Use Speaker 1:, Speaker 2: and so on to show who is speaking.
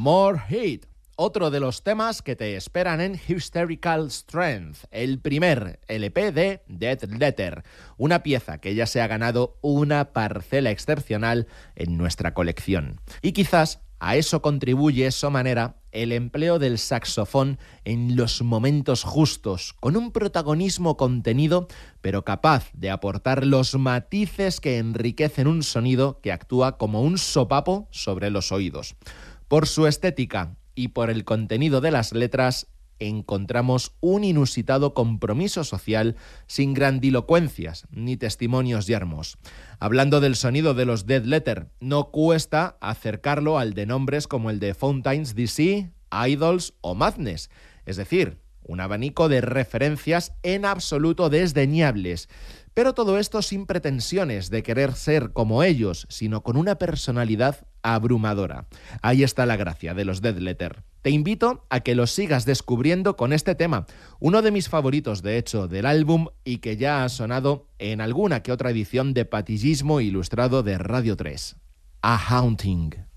Speaker 1: More Hate, otro de los temas que te esperan en Hysterical Strength, el primer LP de Dead Letter, una pieza que ya se ha ganado una parcela excepcional en nuestra colección. Y quizás a eso contribuye somanera el empleo del saxofón en los momentos justos, con un protagonismo contenido, pero capaz de aportar los matices que enriquecen un sonido que actúa como un sopapo sobre los oídos. Por su estética y por el contenido de las letras, encontramos un inusitado compromiso social sin grandilocuencias ni testimonios yermos. Hablando del sonido de los Dead Letter, no cuesta acercarlo al de nombres como el de Fountains DC, Idols o Madness, es decir, un abanico de referencias en absoluto desdeñables. Pero todo esto sin pretensiones de querer ser como ellos, sino con una personalidad abrumadora. Ahí está la gracia de los Dead Letter. Te invito a que los sigas descubriendo con este tema, uno de mis favoritos, de hecho, del álbum y que ya ha sonado en alguna que otra edición de Patillismo Ilustrado de Radio 3. A Haunting.